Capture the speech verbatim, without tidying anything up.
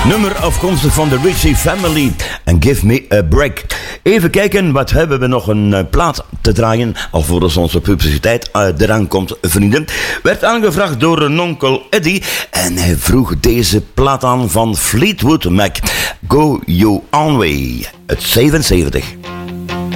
Nummer afkomstig van de Ritchie Family en Give Me a Break. Even kijken, wat hebben we nog een uh, plaat te draaien, alvorens onze publiciteit uh, eraan komt, vrienden. Werd aangevraagd door een onkel Eddie en hij vroeg deze plaat aan van Fleetwood Mac. Go Your Own Way, het zevenenzeventig.